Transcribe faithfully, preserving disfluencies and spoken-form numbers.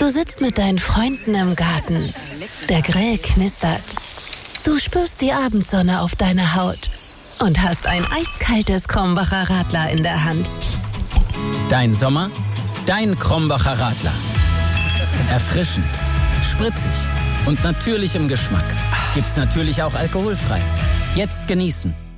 Du sitzt mit deinen Freunden im Garten. Der Grill knistert. Du spürst die Abendsonne auf deiner Haut und hast ein eiskaltes Krombacher Radler in der Hand. Dein Sommer, dein Krombacher Radler. Erfrischend, spritzig und natürlich im Geschmack. Gibt's natürlich auch alkoholfrei. Jetzt genießen.